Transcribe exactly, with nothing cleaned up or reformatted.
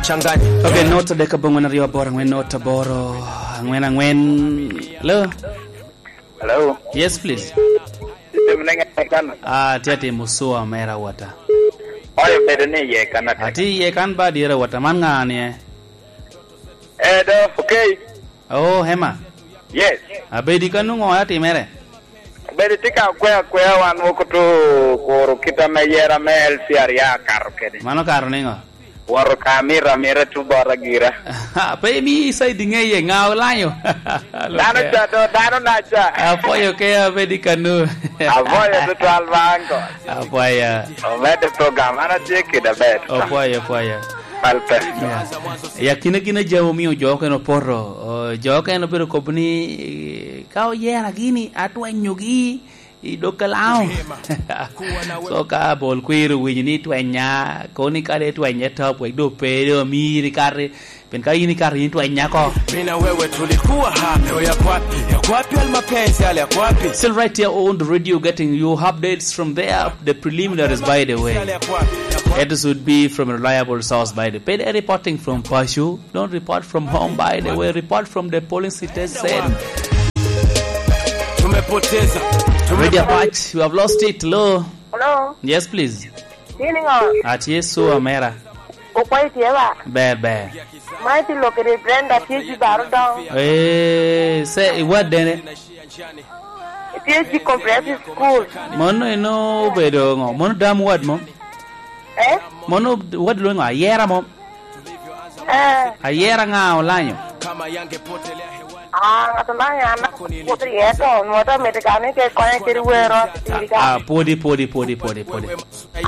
kuchanganya. Okay, nota deka bongwana riwa bora ngwen nota boro ngwen ngwen. Hello. Hello. Yes please. Ah, tiati musua mera wata. Oyo bedene ye kana. Ati ye kan ba dira wata man ngani eh. Eh do okay. Oh, hema. Yes. Abedi kanu ngoya timere. Bedi tika kwa kwa wan wokutu koro kita meyera mel siaria karo kede. Mano karo ningo. Waro kamera mera tu bara gira. Pe mi sai dinge ye ngao layo. Dano jado dano naja. Apoyo ke abedi kanu. Apoyo tu albango. Apoyo. O mete program ana cheki da bet. Apoyo apoyo. Palpe. Ya kina kina jawo mio joke no porro. Joke no pero kopni kao yera gini atu enyogi idokalao. So ka bol kwiru winyi twenya koni kare twenya top we do pero miri kare pen ka yini kare yini twenya ko. Mina wewe tulikuwa hapo ya kwapi ya kwapi almapenzi yale ya kwapi. Still right here on the radio getting you updates from there, the preliminaries by the way. It would be from a reliable source by the way. Reporting from Pashu, don't report from home by the way, report from the polling station. Tumepoteza. Radio Patch, we have lost it. Hello. Hello. Yes, please. Siningo. At Yesu Amera. Ukwai tiwa. Bad, bad. Mighty lokere Brenda T G Barudown. Eh, say what then? T G Comprehensive School. Mono ino bedo ngo. Mono dam what mom? Eh? Mono what lo ngo ayera mom? Eh. Ayera nga olanyo. Kama yange potelea hewani. Ah, ngatanga ana putri eto, nuota medicane ke kone kiri wero. Ah, podi podi podi podi podi.